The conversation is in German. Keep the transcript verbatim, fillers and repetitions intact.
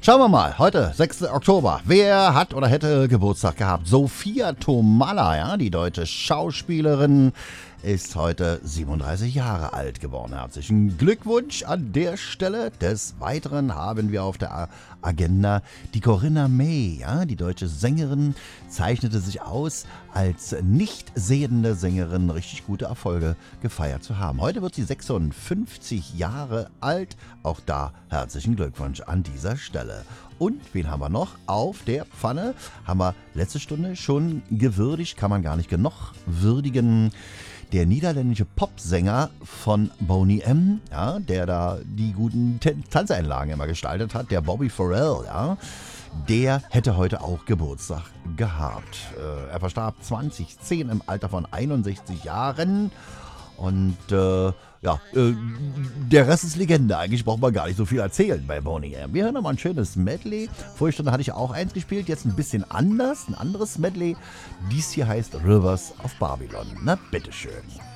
Schauen wir mal, heute, sechster Oktober. Wer hat oder hätte Geburtstag gehabt? Sophia Tomalla, ja, die deutsche Schauspielerin, ist heute siebenunddreißig Jahre alt geworden. Herzlichen Glückwunsch an der Stelle. Des Weiteren haben wir auf der Agenda die Corinna May, ja, die deutsche Sängerin, zeichnete sich aus, als nicht sehende Sängerin richtig gute Erfolge gefeiert zu haben. Heute wird sie sechsundfünfzig Jahre alt. Auch da herzlichen Glückwunsch an dieser Stelle. Und wen haben wir noch auf der Pfanne? Haben wir letzte Stunde schon gewürdigt, kann man gar nicht genug würdigen. Der niederländische Popsänger von Boney M., ja, der da die guten Tanzeinlagen immer gestaltet hat, der Bobby Farrell, ja, der hätte heute auch Geburtstag gehabt. Äh, er verstarb zwanzig zehn im Alter von einundsechzig Jahren. Und äh, ja, äh, der Rest ist Legende. Eigentlich braucht man gar nicht so viel erzählen bei Boney M. Wir hören nochmal ein schönes Medley. Vorige Stunde hatte ich auch eins gespielt, jetzt ein bisschen anders, ein anderes Medley. Dies hier heißt Rivers of Babylon. Na, bitteschön.